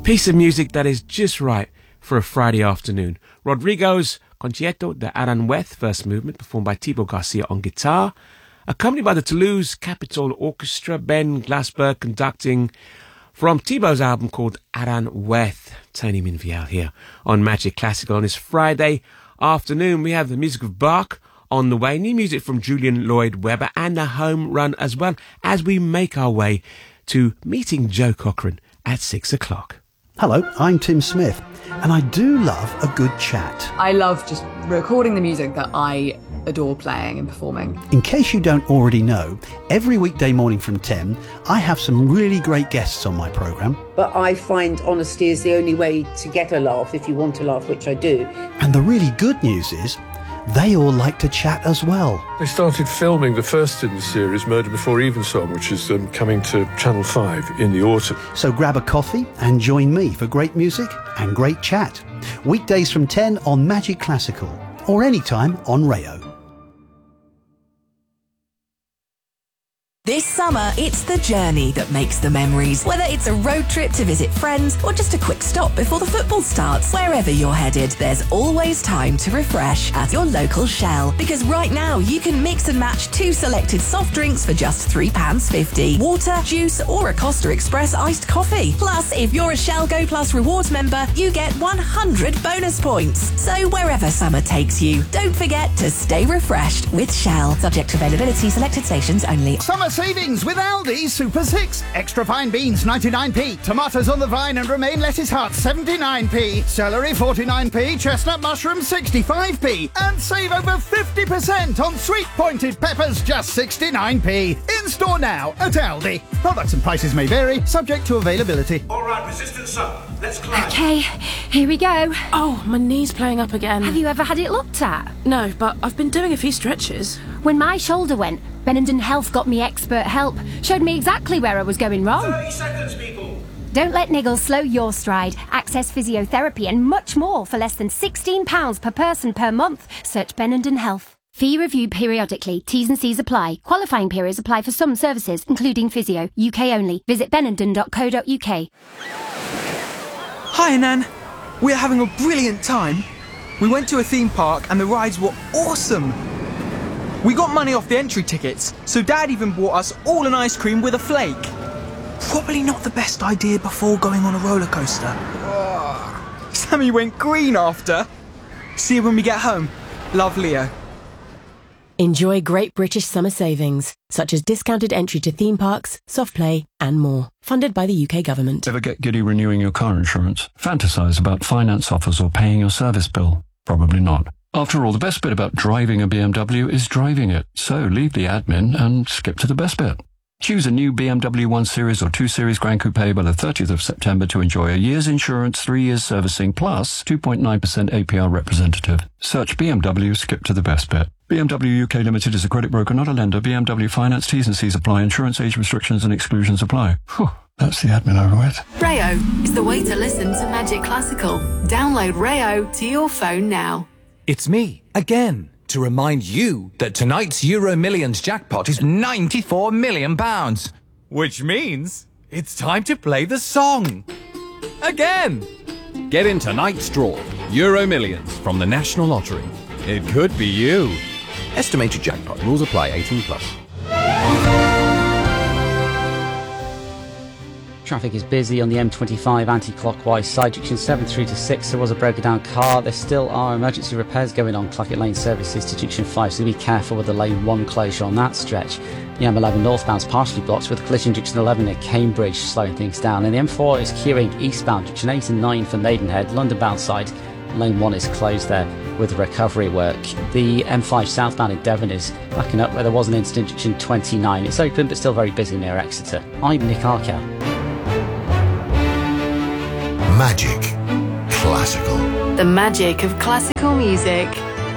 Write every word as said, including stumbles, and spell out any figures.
piece of music that is just right for a Friday afternoon. Rodrigo's Concierto de Aranjuez, first movement, performed by Thibaut Garcia on guitar, accompanied by the Toulouse Capitol Orchestra, Ben Glassberg conducting, from Thibaut's album called Aranjuez. Tony Minviel here on Magic Classical on this Friday afternoon. We have the music of Bach on the way, new music from Julian Lloyd Webber, and a home run as well, as we make our way to meeting Joe Cochran at six o'clock. Hello, I'm Tim Smith, and I do love a good chat. I love just recording the music that I adore playing and performing. In case you don't already know, every weekday morning from ten, I have some really great guests on my programme. But I find honesty is the only way to get a laugh, if you want to laugh, which I do. And the really good news is, they all like to chat as well. They started filming the first in the series, Murder Before Evensong, which is um, coming to Channel five in the autumn. So grab a coffee and join me for great music and great chat. Weekdays from ten on Magic Classical, or anytime on Rayo. This summer, it's the journey that makes the memories. Whether it's a road trip to visit friends or just a quick stop before the football starts. Wherever you're headed, there's always time to refresh at your local Shell. Because right now, you can mix and match two selected soft drinks for just three pounds fifty. Water, juice or a Costa Express iced coffee. Plus, if you're a Shell Go Plus rewards member, you get one hundred bonus points. So wherever summer takes you, don't forget to stay refreshed with Shell. Subject to availability, selected stations only. Summer savings with Aldi Super six. Extra fine beans ninety-nine p, tomatoes on the vine and romaine lettuce hearts seventy-nine p, celery forty-nine p, chestnut mushrooms sixty-five p, and save over fifty percent on sweet pointed peppers just sixty-nine p. In store now at Aldi. Products and prices may vary, subject to availability. All right, resistance up. Let's climb. Okay, here we go. Oh, my knee's playing up again. Have you ever had it looked at? No, but I've been doing a few stretches. When my shoulder went, Benenden Health got me expert help, showed me exactly where I was going wrong. thirty seconds, people. Don't let niggles slow your stride. Access physiotherapy and much more for less than sixteen pounds per person per month. Search Benenden Health. Fee reviewed periodically. T's and C's apply. Qualifying periods apply for some services, including physio. U K only. Visit benenden dot co dot U K. Hi, Nan. We're having a brilliant time. We went to a theme park and the rides were awesome. We got money off the entry tickets, so Dad even bought us all an ice cream with a flake. Probably not the best idea before going on a roller coaster. Oh. Sammy went green after. See you when we get home. Love, Leo. Enjoy great British summer savings, such as discounted entry to theme parks, soft play, and more. Funded by the U K government. Ever get giddy renewing your car insurance? Fantasize about finance offers or paying your service bill? Probably not. After all, the best bit about driving a B M W is driving it. So leave the admin and skip to the best bit. Choose a new B M W one Series or two Series Grand Coupe by the thirtieth of September to enjoy a year's insurance, three years servicing, plus two point nine percent A P R representative. Search B M W, skip to the best bit. B M W U K Limited is a credit broker, not a lender. B M W Finance, T's and C's apply. Insurance age restrictions and exclusions apply. Whew, that's the admin over with. Rayo is the way to listen to Magic Classical. Download Rayo to your phone now. It's me, again, to remind you that tonight's Euro Millions jackpot is ninety-four million pounds. Which means it's time to play the song. Again! Get in tonight's draw, Euro Millions from the National Lottery. It could be you. Estimated jackpot. Rules apply. eighteen plus. Traffic is busy on the M twenty-five anti-clockwise side, junction seven through to six. There was a broken down car. There still are emergency repairs going on. Clackett Lane services to junction five, so be careful with the lane one closure on that stretch. The M eleven northbound's partially blocked with collision junction eleven at Cambridge, slowing things down. And the M four is queuing eastbound, junction eight and nine for Maidenhead. London bound side, lane one is closed there with recovery work. The M five southbound in Devon is backing up where there was an incident, junction twenty-nine. It's open but still very busy near Exeter. I'm Nick Archer. Magic Classical. The magic of classical music.